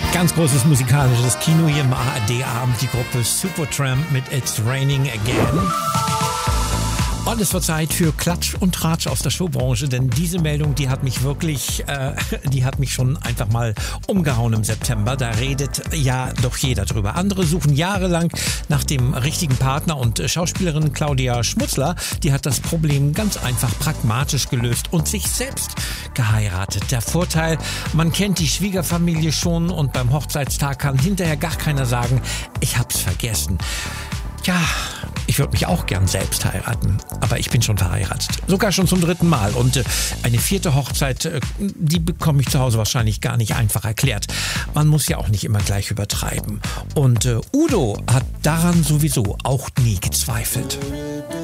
Ganz großes musikalisches Kino hier im ARD-Abend. Die Gruppe Supertramp mit It's Raining Again. Und es wird Zeit für Klatsch und Tratsch aus der Showbranche, denn diese Meldung, die hat mich wirklich, die hat mich schon einfach mal umgehauen im September. Da redet ja doch jeder drüber. Andere suchen jahrelang nach dem richtigen Partner und Schauspielerin Claudia Schmutzler, die hat das Problem ganz einfach pragmatisch gelöst und sich selbst geheiratet. Der Vorteil, man kennt die Schwiegerfamilie schon und beim Hochzeitstag kann hinterher gar keiner sagen, ich hab's vergessen. Ja, ich würde mich auch gern selbst heiraten, aber ich bin schon verheiratet. Sogar schon zum 3. Mal. Und eine 4. Hochzeit, die bekomme ich zu Hause wahrscheinlich gar nicht einfach erklärt. Man muss ja auch nicht immer gleich übertreiben. Und Udo hat daran sowieso auch nie gezweifelt.